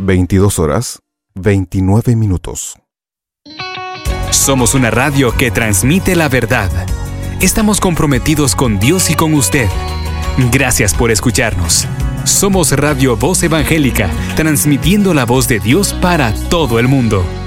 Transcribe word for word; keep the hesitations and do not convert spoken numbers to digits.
veintidós horas, veintinueve minutos. Somos una radio que transmite la verdad. Estamos comprometidos con Dios y con usted. Gracias por escucharnos. Somos Radio Voz Evangélica, transmitiendo la voz de Dios para todo el mundo.